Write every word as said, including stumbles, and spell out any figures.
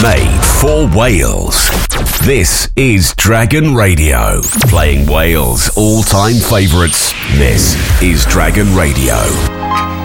Made for Wales. This is Dragon Radio. Playing Wales' all-time favourites. This is Dragon Radio.